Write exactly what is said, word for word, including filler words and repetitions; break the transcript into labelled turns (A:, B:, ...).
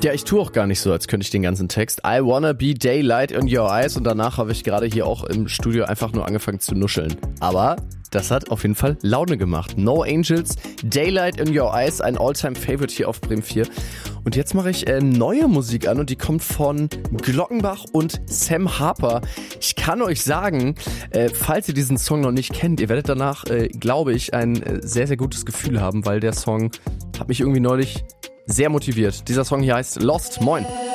A: Ja, ich tue auch gar nicht so, als könnte ich den ganzen Text. I wanna be daylight in your eyes. Und danach habe ich gerade hier auch im Studio einfach nur angefangen zu nuscheln. Aber das hat auf jeden Fall Laune gemacht. No Angels, Daylight in Your Eyes, ein All-Time-Favorite hier auf Bremen vier. Und jetzt mache ich äh, neue Musik an und die kommt von Glockenbach und Sam Harper. Ich kann euch sagen, äh, falls ihr diesen Song noch nicht kennt, ihr werdet danach, äh, glaube ich, ein äh, sehr, sehr gutes Gefühl haben, weil der Song hat mich irgendwie neulich sehr motiviert. Dieser Song hier heißt Lost. Moin.